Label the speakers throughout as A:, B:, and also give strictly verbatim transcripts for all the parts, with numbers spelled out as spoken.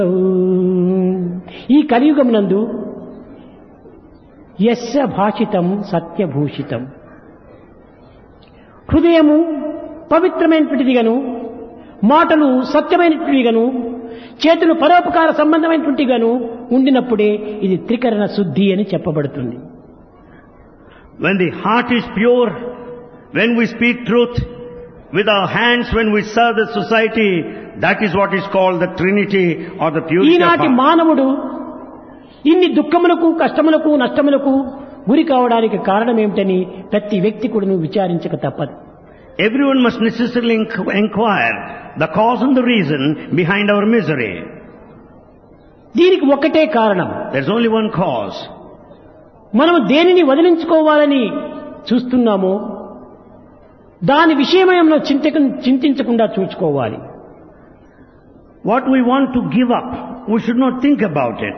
A: ఈ కలియుగమునందు యస్య భాషితం సత్యభూషితం, హృదయము పవిత్రమైనటువంటిదిగాను, మాటలు సత్యమైనటువంటివిగాను, చేతులు పరోపకార సంబంధమైనటువంటిగాను ఉండినప్పుడే ఇది త్రికరణ శుద్ధి అని చెప్పబడుతుంది.
B: When the heart is pure, when we speak truth, with our hands when we serve the society, that is what is called the Trinity or the purity of
A: ఈనాటి
B: heart.
A: మానవుడు ఇన్ని దుఃఖములకు, కష్టములకు, నష్టములకు గురి కావడానికి కారణం ఏమిటని ప్రతి వ్యక్తి కూడా విచారించక తప్పదు.
B: Everyone must necessarily inqu- inquire the cause and the reason behind our misery.
A: దీనికి ఒక్కటే కారణం,
B: There's only one cause.
A: మనం దేనిని వదిలించుకోవాలని చూస్తున్నామో దాని విషయమై మనం చింతక చింతించకుండా చూసుకోవాలి.
B: What we want to give up, we should not think about it.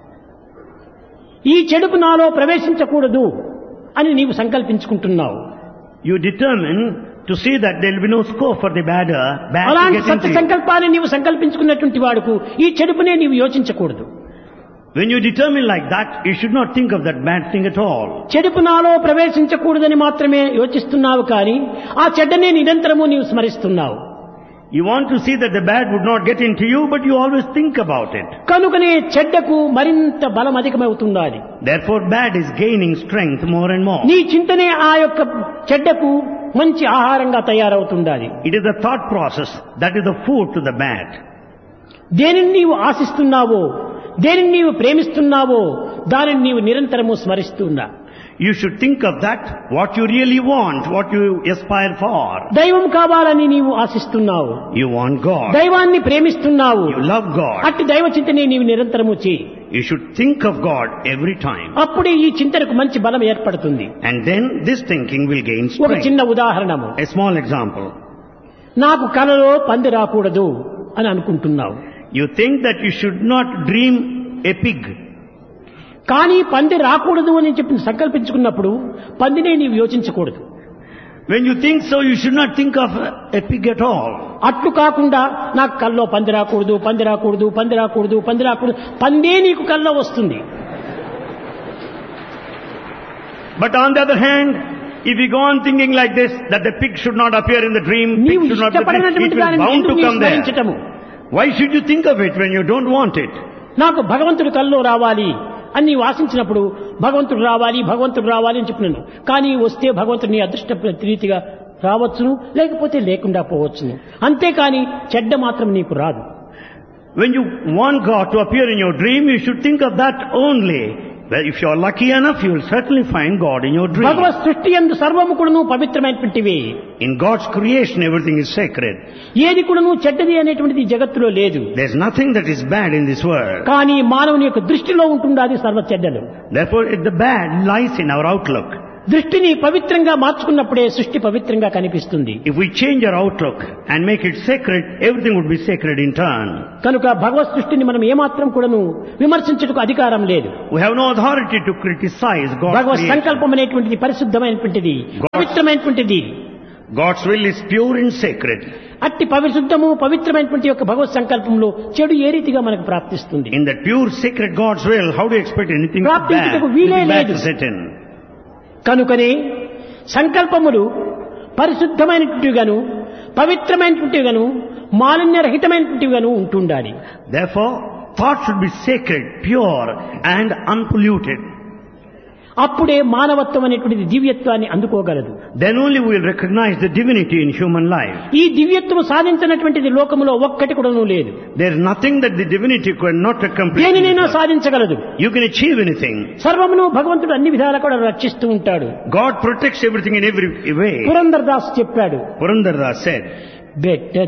A: ఈ చెడుపు నాలో ప్రవేశించకూడదు అని నీవు సంకల్పించుకుంటున్నావు.
B: You determine to see that there will be no scope for the bad, bad to
A: అలాంటి
B: get
A: సత్య
B: into you.
A: సంకల్పాన్ని నీవు సంకల్పించుకున్నటువంటి వాడుకు ఈ చెడుపునే నీవు యోచించకూడదు.
B: When you determine like that, you should not think of that bad thing at all.
A: చెడుపు నాలో ప్రవేశించకూడదని మాత్రమే యోచిస్తున్నావు, కానీ ఆ చెడ్డనే నిరంతరము నీవు స్మరిస్తున్నావు.
B: You want to see that the bad would not get into you, but you always think about it.
A: కనుకనే చెడ్డకు మరింత బలం అధికమవుతున్నది.
B: Therefore, bad is gaining strength more and more.
A: నీ చింతనే ఆ యొక్క చెడ్డకు మంచి ఆహారంగా తయారవుతుండాలి.
B: It is the thought process that is the food to the bad.
A: దేనిని నీవు ఆశిస్తున్నావో, దేనిని నీవు ప్రేమిస్తున్నావో దానిని నీవు నిరంతరము స్మరిస్తున్నా.
B: You should think of that, what you really want, what you aspire for.
A: దైవం కావాలని నీవు ఆశిస్తున్నావు,
B: You want God.
A: దైవాన్ని ప్రేమిస్తున్నావు.
B: You love God.
A: అట్టి దైవ చింతనే నీవు నిరంతరము చేయి.
B: You should think of God every time.
A: అప్పుడే ఈ చింతనకు మంచి బలం ఏర్పడుతుంది.
B: And then this thinking will gain
A: ఒక
B: strength.
A: చిన్న ఉదాహరణము,
B: A small example.
A: నాకు కలలో పంది రాకూడదు అని అనుకుంటున్నావు,
B: You think that you should not dream a pig.
A: కానీ పంది రాకూడదు అని చెప్పి సంకల్పించుకున్నప్పుడు పందినే నీవు యోచించకూడదు.
B: When you think so, you should not think of a pig at all.
A: అట్లు కాకుండా నాకు కల్లో పంది రాకూడదు, పంది రాకూడదు, పంది రాకూడదు, పంది రాకూడదు, పందే నీకు కల్లో వస్తుంది.
B: But on the other hand, if you go on thinking like this, that the pig should not appear in the dream, pig
A: నీవు
B: should not appear, it
A: ఇష్టపడినటువంటి
B: will
A: దానిని
B: bound
A: ఎందుకు
B: to
A: నీవు
B: come there.
A: స్మరించటము?
B: Why should you think of it when you don't want it?
A: నాకు భగవంతుడు కల్లో రావాలి అని నీవు ఆశించినప్పుడు భగవంతుడు రావాలి, భగవంతుడు రావాలి అని చెప్పినాను. కానీ వస్తే భగవంతుడు నీ అదృష్ట రీతిగా రావచ్చును, లేకపోతే లేకుండా పోవచ్చును. అంతేకాని చెడ్డ మాత్రం నీకు రాదు.
B: When you want God to appear in your dream, you should think of that only. Well, if you are lucky enough, you will certainly find God in your dream.
A: భగవత్ సృష్టి యందు సర్వము కూడాను పవిత్రమైనటువంటివి.
B: In God's creation, everything is sacred.
A: ఏది కూడాను చెడ్డది అనేటువంటిది ఈ జగత్తులో లేదు.
B: There's nothing that is bad in this world.
A: కానీ మానవుని యొక్క దృష్టిలో ఉంటుండాది సర్వ చెడ్డలు.
B: Therefore, the bad lies in our outlook.
A: దృష్టిని పవిత్రంగా మార్చుకున్నప్పుడే సృష్టి పవిత్రంగా కనిపిస్తుంది.
B: If we change our outlook and make it sacred, everything would be sacred in turn.
A: కనుక భగవత్ సృష్టిని మనం ఏమాత్రం కూడాను విమర్శించుటకు అధికారం లేదు.
B: We have no authority to criticize God's
A: Bhagwat
B: creation.
A: సంకల్పం అనేటువంటిది పరిశుద్ధమైనటువంటిది, పవిత్రమైనటువంటిది.
B: God's will is pure and sacred.
A: అట్టి పరిశుద్ధము పవిత్రమైనటువంటి యొక్క భగవత్ సంకల్పంలో చెడు ఏ రీతిగా మనకు ప్రాప్తిస్తుంది?
B: In that pure, sacred God's will, how do you expect anything bad,
A: ప్రాప్తించుటకు వీలే
B: anything bad
A: లేదు.
B: to set in?
A: కనుకనే సంకల్పములు పరిశుద్ధమైనటువంటివిగాను, పవిత్రమైనటువంటివిగాను, మాలిన్యరహితమైనటువంటివిగాను ఉంటుండాలి.
B: Therefore, thought should be sacred, pure and unpolluted.
A: అప్పుడే మానవత్వం అనేటువంటిది దివ్యత్వాన్ని అందుకోగలదు.
B: Then only we will recognize the divinity in human life.
A: ఈ దివ్యత్వం సాధించినటువంటిది లోకములో ఒక్కటి కూడాను లేదు.
B: There is nothing that the divinity could not accomplish.
A: దేనినైనా సాధించగలదు.
B: You can achieve anything.
A: సర్వమును భగవంతుడు అన్ని విధాలా కూడా రక్షిస్తూ ఉంటాడు.
B: God protects everything in every way.
A: Purandar Das చెప్పాడు,
B: Purandara said,
A: బెట్ట